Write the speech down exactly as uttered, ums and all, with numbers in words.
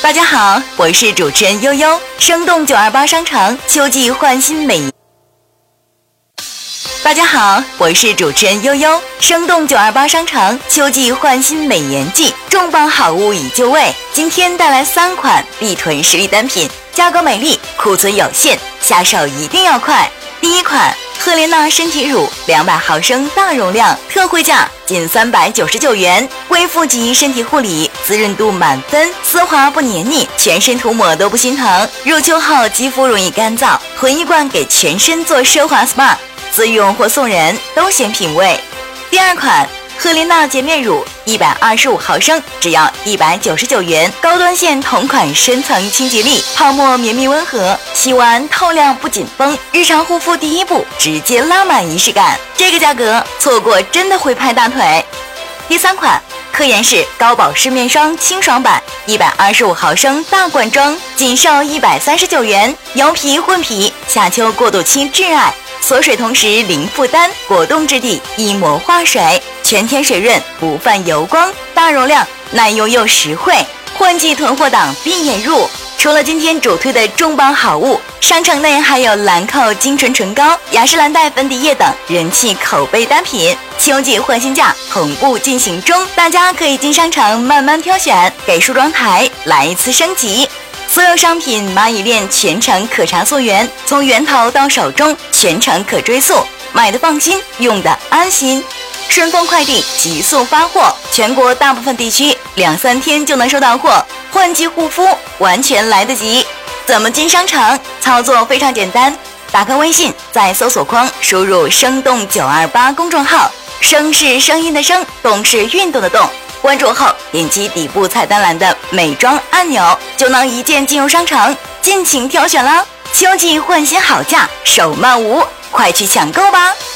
大家好，我是主持人悠悠。生动九二八商场秋季换新美。大家好，我是主持人悠悠。生动九二八商场秋季换新美颜季，重磅好物已就位。今天带来三款必囤实力单品，价格美丽，库存有限，下手一定要快。第一款。赫莲娜身体乳两百毫升大容量，特惠价仅三百九十九元，恢复级身体护理，滋润度满分，丝滑不黏腻，全身涂抹都不心疼。入秋后肌肤容易干燥，囤一罐给全身做奢华 S P A， 自用或送人都显品味。第二款。赫莲娜洁面乳一百二十五毫升，只要一百九十九元，高端线同款深层清洁力，泡沫绵密温和，洗完透亮不紧绷，日常护肤第一步直接拉满仪式感。这个价格错过真的会拍大腿。第三款。科颜氏高保湿面霜清爽版一百二十五毫升大罐装，仅售一百三十九元，油皮混皮，夏秋过渡期挚爱，锁水同时零负担，果冻质地一膜化水，全天水润不泛油光，大容量耐用又实惠，换季囤货档必眼入。除了今天主推的重磅好物，商城内还有兰蔻精纯唇膏、雅诗兰黛粉底液等人气口碑单品。秋季换新价同步进行中，大家可以进商场慢慢挑选，给梳妆台来一次升级。所有商品蚂蚁链全程可查溯源，从源头到手中全程可追溯，买的放心，用的安心。顺丰快递急速发货，全国大部分地区两三天就能收到货，换季护肤完全来得及。怎么进商场？操作非常简单，打开微信，在搜索框输入生动九二八公众号，声是声音的声，动是运动的动，关注后点击底部菜单栏的美妆按钮，就能一键进入商场，尽情挑选啦！秋季换新好价，手慢无，快去抢购吧！